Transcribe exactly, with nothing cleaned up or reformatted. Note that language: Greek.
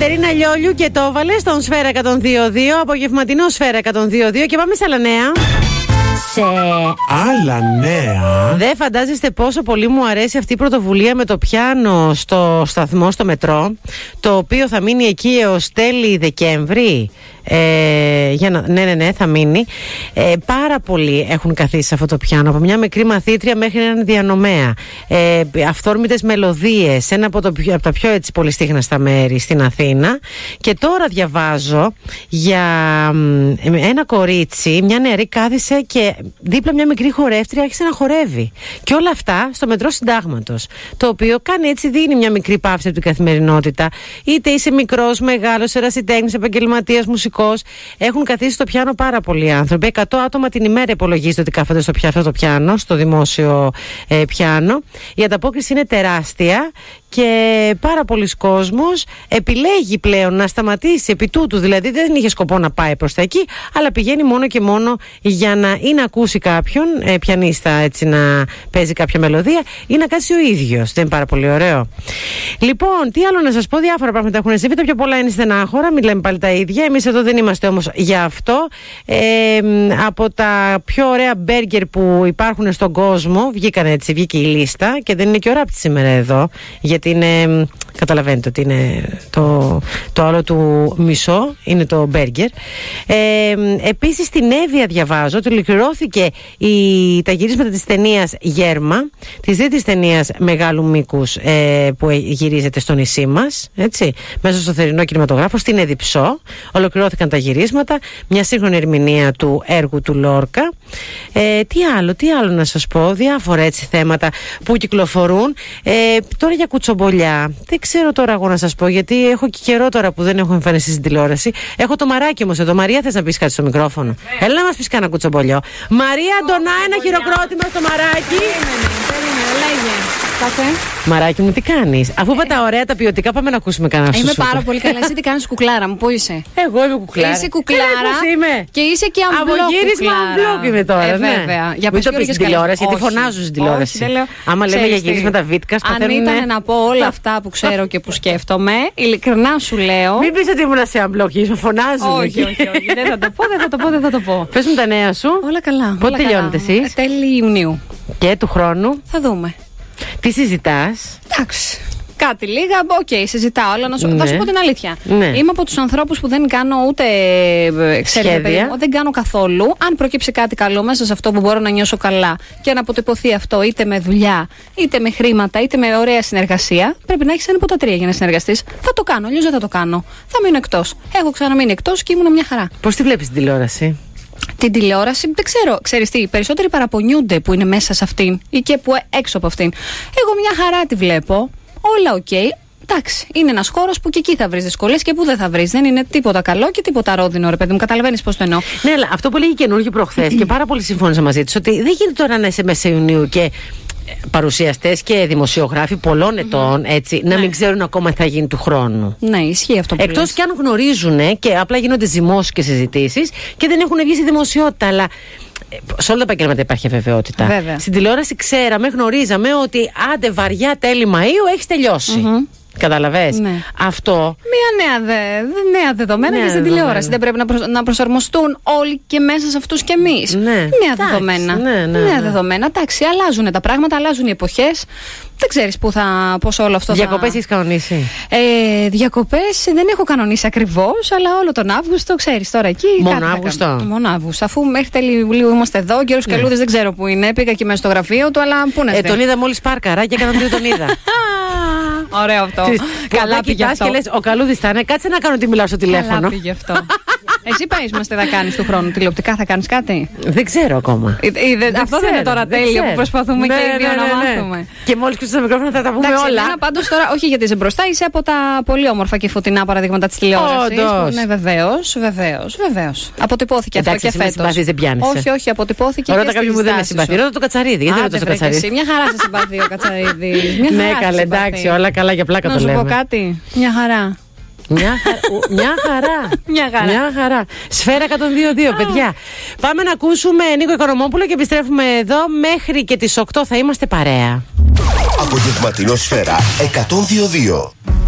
Κατερίνα Λιόλιου και το έβαλε στον Σφαίρα εκατόν δύο δύο, απογευματινό Σφαίρα εκατόν δύο δύο και πάμε σε άλλα νέα. Σε άλλα νέα. Δεν φαντάζεστε πόσο πολύ μου αρέσει αυτή η πρωτοβουλία με το πιάνο στο σταθμό, στο μετρό, το οποίο θα μείνει εκεί έως τέλη Δεκέμβρη. Ε, για να, ναι, ναι, ναι, θα μείνει. Ε, πάρα πολλοί έχουν καθίσει σε αυτό το πιάνο, από μια μικρή μαθήτρια μέχρι έναν διανομέα. Ε, αυθόρμητες μελωδίες, ένα από, το, από τα πιο έτσι πολυστίχναστα μέρη στην Αθήνα. Και τώρα διαβάζω για ένα κορίτσι, μια νεαρή κάθισε και δίπλα μια μικρή χορεύτρια άρχισε να χορεύει. Και όλα αυτά στο μετρό Συντάγματος. Το οποίο κάνει έτσι, δίνει μια μικρή παύση από την καθημερινότητα. Είτε είσαι μικρός, μεγάλος, ερασιτέχνης, επαγγελματίας, μουσικός. Έχουν καθίσει στο πιάνο πάρα πολλοί άνθρωποι. εκατό άτομα την ημέρα υπολογίζεται ότι κάθονται στο πια, αυτό το πιάνο, στο δημόσιο ε, πιάνο. Η ανταπόκριση είναι τεράστια και πάρα πολλοί κόσμος επιλέγει πλέον να σταματήσει επί τούτου. Δηλαδή δεν είχε σκοπό να πάει προς τα εκεί, αλλά πηγαίνει μόνο και μόνο για να ή να ακούσει κάποιον ε, πιανίστα, έτσι να παίζει κάποια μελωδία, ή να κάτσει ο ίδιος. Δεν είναι πάρα πολύ ωραίο? Λοιπόν, τι άλλο να σας πω, διάφορα πράγματα έχουν συμβεί. Τα πιο πολλά είναι στενάχωρα, μην λέμε πάλι τα ίδια. Εμείς εδώ δεν είμαστε όμως για αυτό. Ε, από τα πιο ωραία μπέργκερ που υπάρχουν στον κόσμο, βγήκαν έτσι, βγήκε η λίστα και δεν είναι και ώρα σήμερα εδώ, γιατί είναι, καταλαβαίνετε ότι είναι το, το άλλο του μισό, είναι το μπέργκερ. Ε, επίσης στην Εύβοια διαβάζω ότι ολοκληρώθηκε η, τα γυρίσματα της ταινίας Γέρμα, της τρίτης ταινίας μεγάλου μήκους ε, που γυρίζεται στο νησί μας, έτσι, μέσα στο θερινό κινηματογράφο, στην Εδιψό. Ολοκληρώθηκαν τα γυρίσματα, μια σύγχρονη ερμηνεία του έργου του Λόρκα. Ε, τι άλλο, τι άλλο να σας πω, διάφορα έτσι θέματα που κυκλοφορούν. Ε, τώρα για κουτσομπολιά, δεν ξέρω τώρα εγώ να σας πω, γιατί έχω και καιρό τώρα που δεν έχω εμφανιστεί στην τηλεόραση. Έχω το Μαράκι όμως εδώ. Μαρία, θες να πεις κάτι στο μικρόφωνο? Yeah. Έλα να μας πεις κανένα κουτσομπολιό. Μαρία Αντωνά, ένα χειροκρότημα στο Μαράκι. Περίμενε, λέγε. Καφέ. Μαράκι μου, τι κάνεις? Αφού είπα τα ωραία, τα ποιοτικά, πάμε να ακούσουμε κανένα σου. Είμαι πάρα πολύ καλά. Εσύ τι κάνεις, κουκλάρα μου, πού είσαι? Εγώ είμαι κουκλάρα. Είσαι κουκλάρα. Είμαι. Και είσαι και αμπλόκ. Από γύρισμα αμπλόκ είμαι τώρα. Ε, ναι. βέβαια. Για μην το πεις στην τηλεόραση, γιατί φωνάζουν στην τηλεόραση. Άμα λέμε για γυρίσματα βίτκα, αν ήταν να πω όλα αυτά που ξέρω και που σκέφτομαι, ειλικρινά σου λέω. Μην πεις ότι ήμουν σε αμπλόκ, φωνάζουν. Όχι, όχι, όχι. Δεν θα το πω, δεν θα το πω, δεν θα το πω. Πες μου τα νέα σου. Όλα καλά. Πότε τελειώνετε εσείς? Τέλη Ιουνίου. Και του χρόνου? Θα δούμε. Τι συζητάς? Εντάξει. Κάτι λίγα, οκ, okay, συζητάω, αλλά να σου, ναι. θα σου πω την αλήθεια. Ναι. Είμαι από τους ανθρώπους που δεν κάνω ούτε σχέδια, δεν κάνω καθόλου. Αν προκύψει κάτι καλό μέσα σε αυτό που μπορώ να νιώσω καλά και να αποτυπωθεί αυτό είτε με δουλειά, είτε με χρήματα, είτε με ωραία συνεργασία, πρέπει να έχεις ένα από τα τρία για να συνεργαστείς. Θα το κάνω, αλλιώς δεν θα το κάνω. Θα μείνω εκτός. Έχω ξαναμείνει εκτός και ήμουν μια χαρά. Πώς τη βλέπεις την τηλεόραση? Την τηλεόραση, δεν ξέρω. Ξέρεις τι, οι περισσότεροι παραπονιούνται που είναι μέσα σε αυτήν ή και που έξω από αυτήν. Εγώ μια χαρά τη βλέπω. Όλα οκ. Okay. Εντάξει, είναι ένας χώρος που και εκεί θα βρεις δυσκολίες και που δεν θα βρεις. Δεν είναι τίποτα καλό και τίποτα ρόδινο, ρε παιδί μου. Καταλαβαίνεις πώς το εννοώ. Ναι, αλλά αυτό που λέγει καινούργιο προχθές και πάρα πολύ συμφώνησα μαζί της, ότι δεν γίνεται τώρα να είσαι μέσα Ιουνίου και παρουσιαστές και δημοσιογράφοι πολλών ετών, έτσι, ναι, να μην ξέρουν ακόμα τι θα γίνει του χρόνου. Ναι, ισχύει αυτό που εκτός κι αν γνωρίζουν και απλά γίνονται ζυμώσεις και συζητήσεις και δεν έχουν βγει στη δημοσιότητα, αλλά σε όλα τα επαγγέλματα υπάρχει αβεβαιότητα. Βέβαια. Στην τηλεόραση ξέραμε, γνωρίζαμε ότι άντε βαριά τέλη Μαΐου έχεις τελειώσει. Mm-hmm. Καταλαβες. Ναι. Αυτό. Μια νέα, δε, νέα δεδομένα και στην τηλεόραση. Δεν πρέπει να, προσ, να προσαρμοστούν όλοι και μέσα σε αυτούς και εμείς. Ναι. Νέα Εντάξει, δεδομένα. Ναι, ναι, ναι. Νέα δεδομένα. Εντάξει, αλλάζουν τα πράγματα, αλλάζουν οι εποχές. Δεν ξέρεις πού θα, πώς όλο αυτό διακοπές θα... έχεις κανονίσει? Ε, διακοπές δεν έχω κανονίσει ακριβώς, αλλά όλο τον Αύγουστο, ξέρεις τώρα εκεί. Μόνο Αύγουστο. Μόνο Αύγουστο. Αφού μέχρι τέλη Ιουλίου είμαστε εδώ, ο κύριος ναι. Καλούδης δεν ξέρω πού είναι. Πήγα και μέσα στο γραφείο του, αλλά πού να ε, τον είδα μόλις πάρκαρα και έκανα τον είδα. Ωραίο αυτό. Καλά πήγε αυτό. Και λες, ο Καλούδης θα είναι, κάτσε να κάνω τι μιλάω στο τηλέφωνο. Καλά πήγε αυτό. Εσύ πάει μας τι θα κάνεις του χρόνου, τηλεοπτικά θα κάνεις κάτι? Δεν ξέρω ακόμα. Ε, ε, δε, αυτό ξέρω, δεν είναι τώρα τέλειο που προσπαθούμε ναι, και οι δύο ναι, ναι, ναι, να μάθουμε. Και μόλις κλείσω το μικρόφωνο θα τα πούμε εντάξει, όλα. Εμένα πάντως τώρα, όχι γιατί είσαι μπροστά, είσαι από τα πολύ όμορφα και φωτεινά παραδείγματα της τηλεόρασης. Όντως. Ναι, βεβαίως, βεβαίως, βεβαίως. Αποτυπώθηκε εντάξει, αυτό και φέτος. Δεν πιάνεσαι. Όχι, όχι, αποτυπώθηκε. Ρώτα κάποιον που δεν με συμπαθεί. Ρώτα το Κατσαρίδη. Γιατί ρώτα το Κατσαρίδη? Μια χαρά σε συμπαθεί ο Κατσαρίδης. Ναι, καλά, εντάξει, όλα καλά για πλάκα το λέμε. Να σου πω κάτι. Μια χαρά. Μια, χα... μια χαρά. Μια χαρά. Μια χαρά. Σφαίρα εκατόν δύο δύο, παιδιά. Πάμε να ακούσουμε Νίκο Οικονομόπουλο και επιστρέφουμε εδώ. Μέχρι και τις οκτώ θα είμαστε παρέα. Απογευματινό Σφαίρα εκατόν δύο δύο.